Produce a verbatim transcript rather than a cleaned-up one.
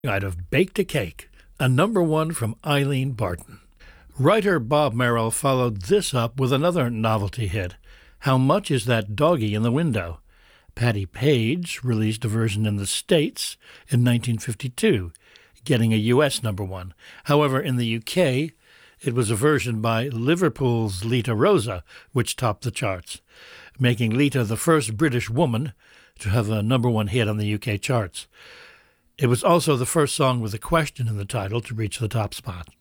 I'd have baked a cake, a number one from Eileen Barton. Writer Bob Merrill followed this up with another novelty hit, How Much Is That Doggy in the Window? Patti Page released a version in the States in nineteen fifty-two, getting a U S number one. However, in the U K, it was a version by Liverpool's Lita Rosa, which topped the charts, making Lita the first British woman to have a number one hit on the U K charts. It was also the first song with a question in the title to reach the top spot.